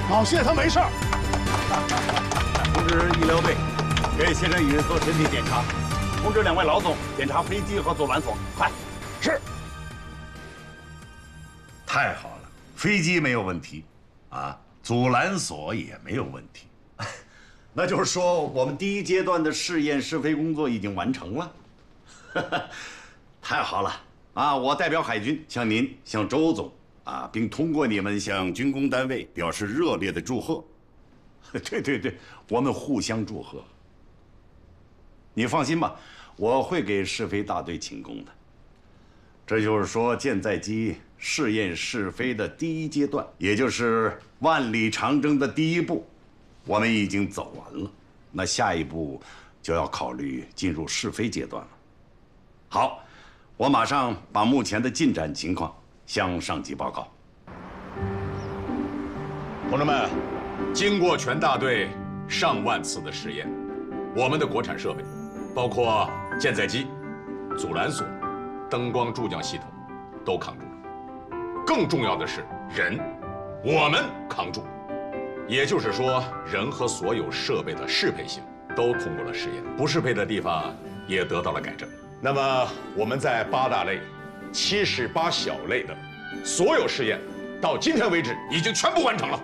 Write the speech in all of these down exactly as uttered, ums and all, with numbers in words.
老谢他没事儿。 通知医疗队，给谢振宇做身体检查。通知两位老总检查飞机和阻拦索，快！ 是。 太好了，飞机没有问题，啊，阻拦索也没有问题。 那就是说，我们第一阶段的试验试飞工作已经完成了。太好了啊！我代表海军向您、向周总啊，并通过你们向军工单位表示热烈的祝贺。对对对，我们互相祝贺。你放心吧，我会给试飞大队请功的。这就是说，舰载机试验试飞的第一阶段，也就是万里长征的第一步，我们已经走完了。那下一步就要考虑进入试飞阶段了。好，我马上把目前的进展情况向上级报告。 同志们，经过全大队上万次的试验，我们的国产设备，包括舰载机、阻拦索、灯光助降系统，都扛住了。更重要的是人，我们扛住。也就是说，人和所有设备的适配性都通过了试验，不适配的地方也得到了改正。那么我们在八大类、七十八小类的所有试验，到今天为止已经全部完成了。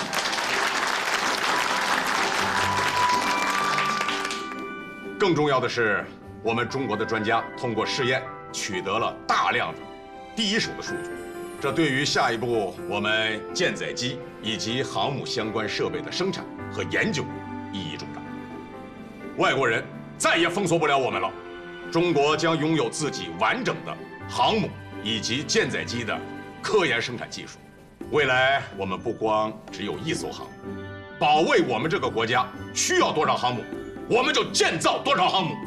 更重要的是，我们中国的专家通过试验取得了大量的第一手的数据，这对于下一步我们舰载机以及航母相关设备的生产和研究意义重大。外国人再也封锁不了我们了，中国将拥有自己完整的航母以及舰载机的科研生产技术。未来我们不光只有一艘航母，保卫我们这个国家需要多少航母，我们就建造多少航母。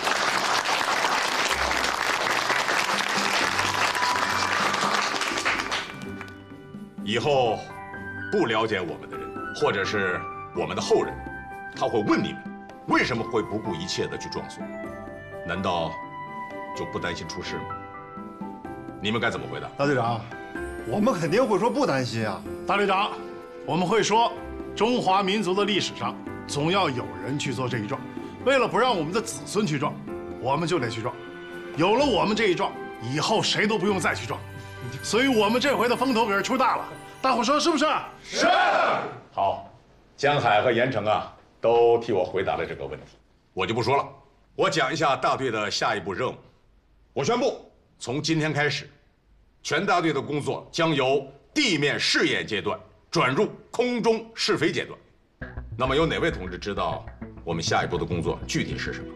以后不了解我们的人，或者是我们的后人，他会问你们，为什么会不顾一切的去撞索？难道就不担心出事吗？你们该怎么回答？ 大队长，我们肯定会说不担心啊。大队长，我们会说，中华民族的历史上总要有人去做这一撞，为了不让我们的子孙去撞，我们就得去撞。有了我们这一撞，以后谁都不用再去撞。所以我们这回的风头可是出大了，大伙说是不是？ 是。好，江海和严城啊，都替我回答了这个问题，我就不说了。我讲一下大队的下一步任务。我宣布，从今天开始，全大队的工作将由地面试验阶段转入空中试飞阶段。那么，有哪位同志知道我们下一步的工作具体是什么？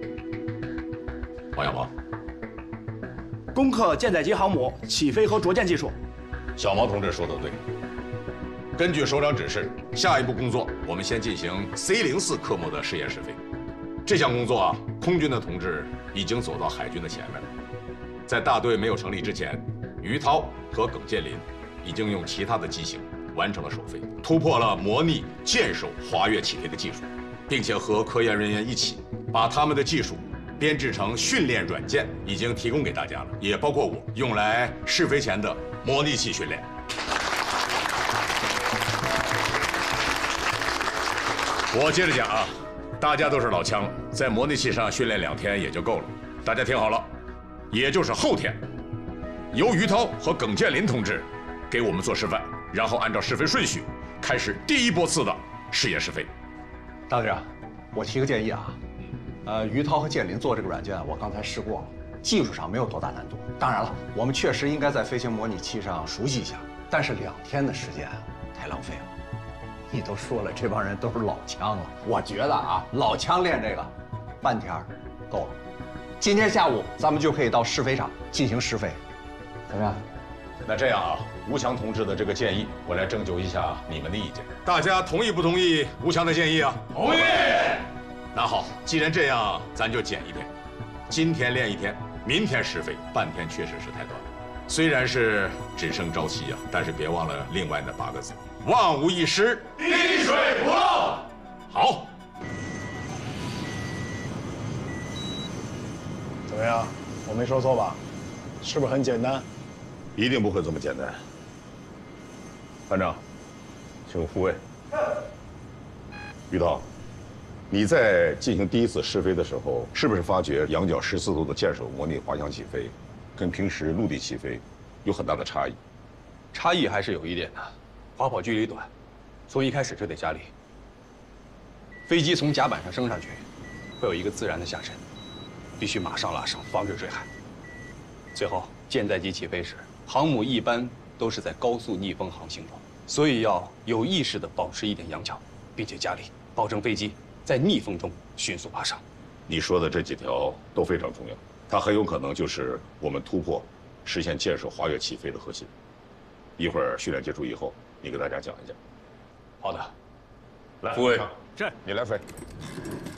王小毛。 攻克舰载机航母起飞和着舰技术。 小毛同志说的对。根据首长指示，下一步工作我们先进行 C 零四科目的试验试飞。这项工作啊，空军的同志已经走到海军的前面了。在大队没有成立之前，于涛和耿建林已经用其他的机型完成了首飞，突破了模拟舰首滑跃起飞的技术，并且和科研人员一起把他们的技术编制成训练软件，已经提供给大家了，也包括我用来试飞前的模拟器训练。我接着讲啊，大家都是老枪了，在模拟器上训练两天也就够了。大家听好了，也就是后天，由于涛和耿建林同志给我们做示范，然后按照试飞顺序开始第一波次的试验试飞。 大队长，我提个建议啊。呃，于涛和建林做这个软件，我刚才试过了，技术上没有多大难度。当然了，我们确实应该在飞行模拟器上熟悉一下，但是两天的时间太浪费了。你都说了，这帮人都是老枪了，我觉得啊，老枪练这个，半天够了。今天下午咱们就可以到试飞场进行试飞，怎么样？ 那这样啊，吴强同志的这个建议，我来征求一下你们的意见，大家同意不同意吴强的建议啊？同意。那好，既然这样，咱就减一天，今天练一天，明天试飞，半天确实是太短了。虽然是只剩朝夕啊，但是别忘了另外那八个字：万无一失，滴水不漏。好， 怎么样？我没说错吧？是不是很简单？ 一定不会这么简单。班长， 请复位。于涛，你在进行第一次试飞的时候，是不是发觉仰角十四度的箭手模拟滑翔起飞，跟平时陆地起飞有很大的差异？ 差异还是有一点的，滑跑距离短，从一开始就得加力。飞机从甲板上升上去，会有一个自然的下沉，必须马上拉升，防止坠海。最后，舰载机起飞时，航母一般都是在高速逆风航行中，所以要有意识地保持一点仰角，并且加力，保证飞机在逆风中迅速爬升。 你说的这几条都非常重要，它很有可能就是我们突破、实现舰手滑跃起飞的核心。一会儿训练结束以后，你给大家讲一讲。 好的， 来，复位， 是， 你来飞。